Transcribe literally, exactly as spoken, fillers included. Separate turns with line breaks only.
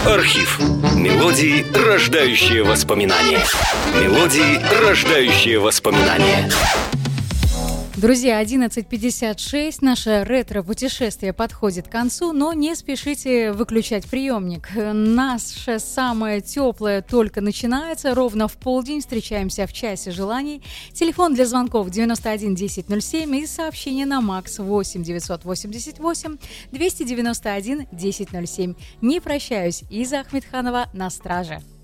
Архив. Мелодии, рождающие воспоминания. Мелодии, рождающие воспоминания.
Друзья, одиннадцать пятьдесят шесть. Наше ретро-путешествие подходит к концу, но не спешите выключать приемник. Наше самое теплое только начинается. Ровно в полдень встречаемся в часе желаний. Телефон для звонков девяносто один десять ноль семь и сообщение на МАКС восемь девятьсот восемьдесят восемь двести девяносто один десять ноль семь. Не прощаюсь. Иза Ахмедханова на страже.